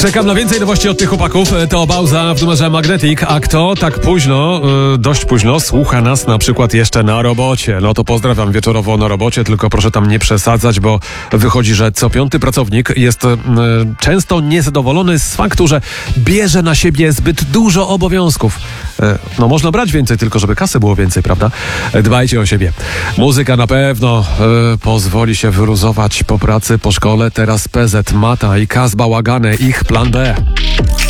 Czekam na więcej nowości od tych chłopaków. To Bauza w numerze Magnetic. A kto tak późno, dość późno, słucha nas na przykład jeszcze na robocie? No to pozdrawiam wieczorowo na robocie, tylko proszę tam nie przesadzać, bo wychodzi, że co piąty pracownik jest często niezadowolony z faktu, że bierze na siebie zbyt dużo obowiązków. No można brać więcej, tylko żeby kasy było więcej, prawda? Dbajcie o siebie. Muzyka na pewno pozwoli się wyluzować po pracy, po szkole. Teraz PZ, Mata i Kaz Bałagane, ich plan B.